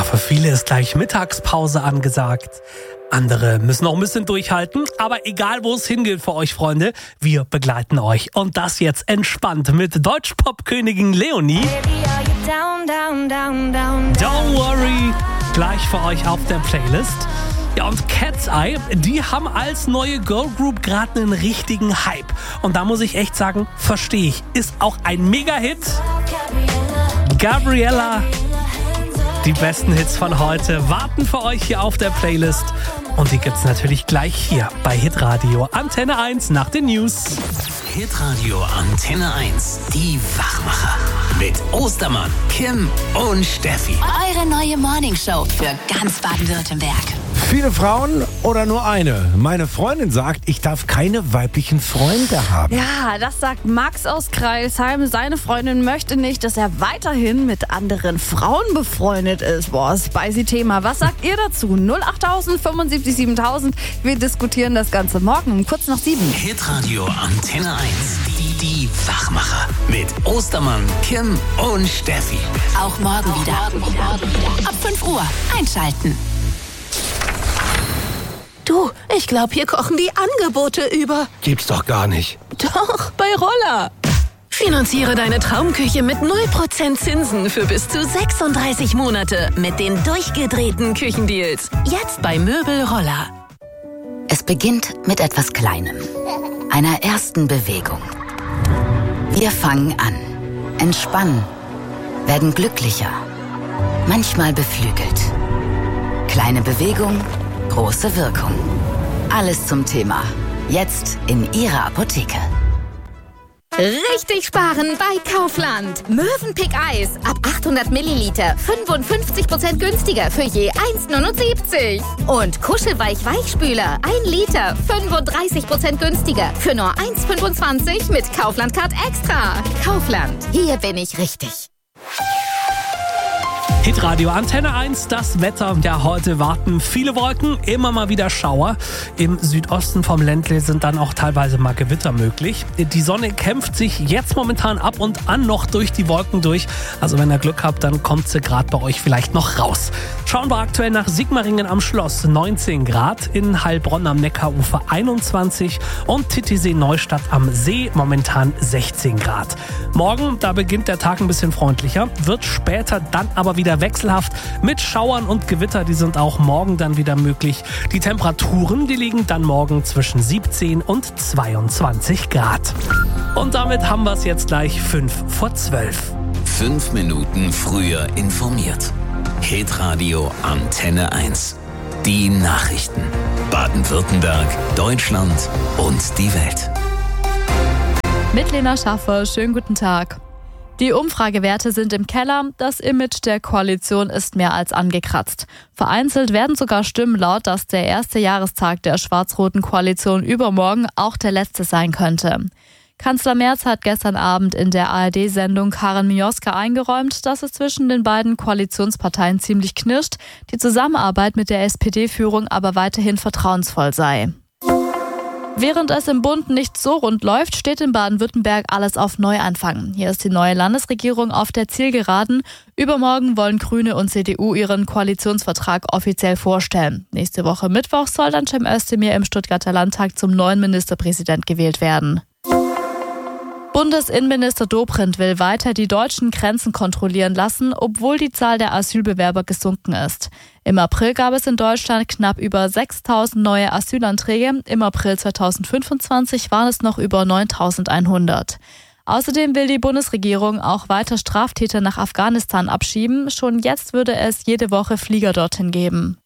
für viele ist gleich Mittagspause angesagt. Andere müssen noch ein bisschen durchhalten, aber egal wo es hingeht für euch, Freunde, wir begleiten euch. Und das jetzt entspannt mit Deutschpop-Königin Leonie. Don't worry, gleich für euch auf der Playlist. Ja, und Cat's Eye, die haben als neue Girlgroup gerade einen richtigen Hype. Und da muss ich echt sagen, verstehe ich, ist auch ein Mega-Hit. Gabriella. Die besten Hits von heute warten für euch hier auf der Playlist. Und die gibt's natürlich gleich hier bei Hitradio Antenne 1 nach den News. Hitradio Antenne 1, die Wachmacher. Mit Ostermann, Kim und Steffi. Eure neue Morningshow für ganz Baden-Württemberg. Viele Frauen oder nur eine? Meine Freundin sagt, ich darf keine weiblichen Freunde haben. Ja, das sagt Max aus Kreilsheim. Seine Freundin möchte nicht, dass er weiterhin mit anderen Frauen befreundet ist. Boah, spicy Thema. Was sagt ihr dazu? 08000 75 7000. Wir diskutieren das Ganze morgen um kurz nach 7. Hitradio Antenne 1, die Wachmacher. Mit Ostermann, Kim und Steffi. Auch morgen wieder. Ab 5 Uhr einschalten. Du, ich glaube, hier kochen die Angebote über. Gibt's doch gar nicht. Doch, bei Roller. Finanziere deine Traumküche mit 0% Zinsen für bis zu 36 Monate mit den durchgedrehten Küchendeals. Jetzt bei Möbel Roller. Es beginnt mit etwas Kleinem. Einer ersten Bewegung. Wir fangen an, entspannen, werden glücklicher, manchmal beflügelt. Kleine Bewegung, große Wirkung. Alles zum Thema. Jetzt in Ihrer Apotheke. Richtig sparen bei Kaufland. Mövenpick Eis ab 800 Milliliter 55% günstiger für je 1,79. Und Kuschelweich Weichspüler 1 Liter 35% günstiger für nur 1,25 mit Kaufland Card Extra. Kaufland, hier bin ich richtig. Hitradio Antenne 1, das Wetter. Ja, heute warten viele Wolken, immer mal wieder Schauer. Im Südosten vom Ländle sind dann auch teilweise mal Gewitter möglich. Die Sonne kämpft sich jetzt momentan ab und an noch durch die Wolken durch. Also wenn ihr Glück habt, dann kommt sie gerade bei euch vielleicht noch raus. Schauen wir aktuell nach Sigmaringen am Schloss, 19 Grad, in Heilbronn am Neckarufer 21 und Titisee-Neustadt am See momentan 16 Grad. Morgen, da beginnt der Tag ein bisschen freundlicher, wird später dann aber wieder wechselhaft mit Schauern und Gewitter, die sind auch morgen dann wieder möglich. Die Temperaturen, die liegen dann morgen zwischen 17 und 22 Grad. Und damit haben wir es jetzt gleich 5:12. 5 Minuten früher informiert. Hitradio Antenne 1. Die Nachrichten. Baden-Württemberg, Deutschland und die Welt. Mit Lena Schaffer, schönen guten Tag. Die Umfragewerte sind im Keller, das Image der Koalition ist mehr als angekratzt. Vereinzelt werden sogar Stimmen laut, dass der erste Jahrestag der schwarz-roten Koalition übermorgen auch der letzte sein könnte. Kanzler Merz hat gestern Abend in der ARD-Sendung Karin Mioska eingeräumt, dass es zwischen den beiden Koalitionsparteien ziemlich knirscht, die Zusammenarbeit mit der SPD-Führung aber weiterhin vertrauensvoll sei. Während es im Bund nicht so rund läuft, steht in Baden-Württemberg alles auf Neuanfang. Hier ist die neue Landesregierung auf der Zielgeraden. Übermorgen wollen Grüne und CDU ihren Koalitionsvertrag offiziell vorstellen. Nächste Woche Mittwoch soll dann Cem Özdemir im Stuttgarter Landtag zum neuen Ministerpräsident gewählt werden. Bundesinnenminister Dobrindt will weiter die deutschen Grenzen kontrollieren lassen, obwohl die Zahl der Asylbewerber gesunken ist. Im April gab es in Deutschland knapp über 6.000 neue Asylanträge. Im April 2025 waren es noch über 9.100. Außerdem will die Bundesregierung auch weiter Straftäter nach Afghanistan abschieben. Schon jetzt würde es jede Woche Flieger dorthin geben.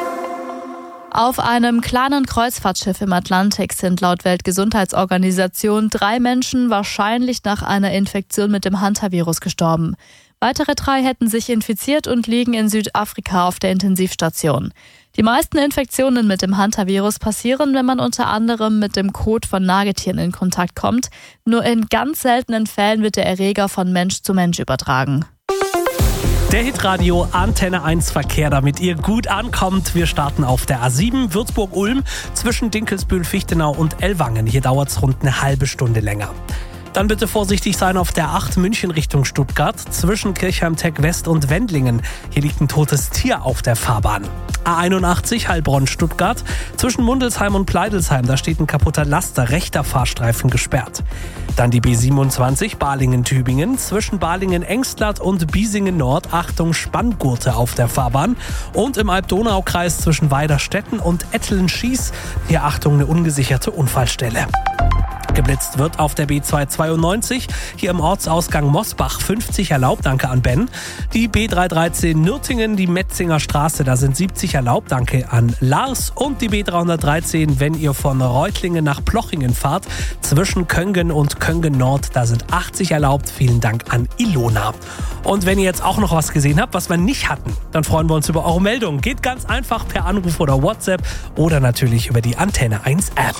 Auf einem kleinen Kreuzfahrtschiff im Atlantik sind laut Weltgesundheitsorganisation 3 Menschen wahrscheinlich nach einer Infektion mit dem Hantavirus gestorben. Weitere 3 hätten sich infiziert und liegen in Südafrika auf der Intensivstation. Die meisten Infektionen mit dem Hantavirus passieren, wenn man unter anderem mit dem Kot von Nagetieren in Kontakt kommt. Nur in ganz seltenen Fällen wird der Erreger von Mensch zu Mensch übertragen. Der Hitradio Antenne 1 Verkehr, damit ihr gut ankommt. Wir starten auf der A7 Würzburg-Ulm zwischen Dinkelsbühl, Fichtenau und Ellwangen. Hier dauert es rund eine halbe Stunde länger. Dann bitte vorsichtig sein auf der 8 München Richtung Stuttgart zwischen Kirchheim-Tech West und Wendlingen. Hier liegt ein totes Tier auf der Fahrbahn. A81 Heilbronn-Stuttgart zwischen Mundelsheim und Pleidelsheim. Da steht ein kaputter Laster, rechter Fahrstreifen gesperrt. Dann die B27 Balingen-Tübingen zwischen Balingen-Engstladt und Biesingen-Nord. Achtung, Spanngurte auf der Fahrbahn. Und im Alb-Donau-Kreis zwischen Weiderstetten und Ettelen-Schieß. Hier Achtung, eine ungesicherte Unfallstelle. Geblitzt wird auf der B292, hier im Ortsausgang Mosbach 50 erlaubt, danke an Ben. Die B313 Nürtingen, die Metzinger Straße, da sind 70 erlaubt, danke an Lars. Und die B313, wenn ihr von Reutlingen nach Plochingen fahrt, zwischen Köngen und Köngen Nord, da sind 80 erlaubt, vielen Dank an Ilona. Und wenn ihr jetzt auch noch was gesehen habt, was wir nicht hatten, dann freuen wir uns über eure Meldung. Geht ganz einfach per Anruf oder WhatsApp oder natürlich über die Antenne 1 App.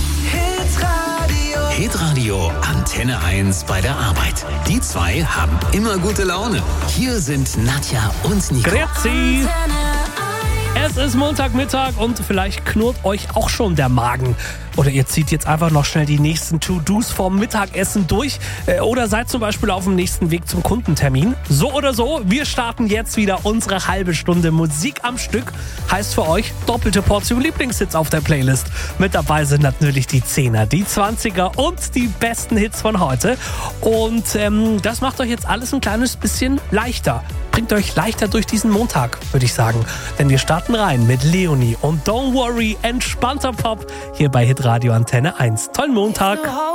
Hitradio Antenne 1 bei der Arbeit. Die zwei haben immer gute Laune. Hier sind Nadja und Nico. Grüezi! Es ist Montagmittag und vielleicht knurrt euch auch schon der Magen. Oder ihr zieht jetzt einfach noch schnell die nächsten To-Dos vorm Mittagessen durch. Oder seid zum Beispiel auf dem nächsten Weg zum Kundentermin. So oder so, wir starten jetzt wieder unsere halbe Stunde Musik am Stück. Heißt für euch doppelte Portion Lieblingshits auf der Playlist. Mit dabei sind natürlich die 10er, die 20er und die besten Hits von heute. Und das macht euch jetzt alles ein kleines bisschen leichter. Bringt euch leichter durch diesen Montag, würde ich sagen. Denn wir starten rein mit Leonie und Don't Worry, entspannter Pop hier bei Hitradio Antenne 1. Tollen Montag!